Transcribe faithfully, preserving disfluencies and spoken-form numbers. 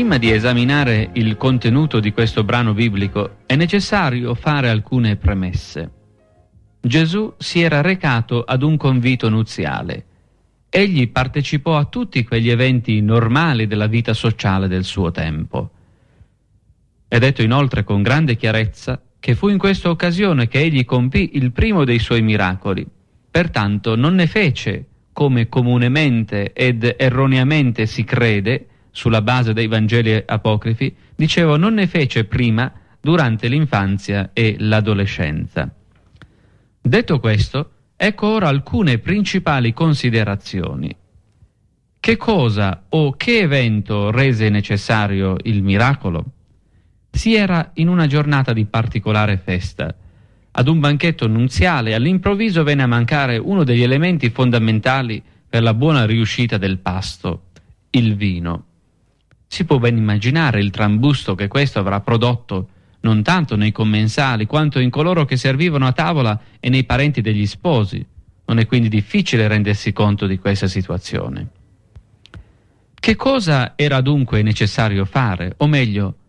Prima di esaminare il contenuto di questo brano biblico è necessario fare alcune premesse. Gesù si era recato ad un convito nuziale. Egli partecipò a tutti quegli eventi normali della vita sociale del suo tempo. È detto inoltre con grande chiarezza che fu in questa occasione che egli compì il primo dei suoi miracoli. Pertanto non ne fece, come comunemente ed erroneamente si crede, sulla base dei Vangeli apocrifi, dicevo, non ne fece prima durante l'infanzia e l'adolescenza. Detto questo, ecco ora alcune principali considerazioni. Che cosa o che evento rese necessario il miracolo? Si era in una giornata di particolare festa. Ad un banchetto nuziale all'improvviso venne a mancare uno degli elementi fondamentali per la buona riuscita del pasto, il vino. Si può ben immaginare il trambusto che questo avrà prodotto non tanto nei commensali quanto in coloro che servivano a tavola e nei parenti degli sposi. Non è quindi difficile rendersi conto di questa situazione. Che cosa era dunque necessario fare? O meglio,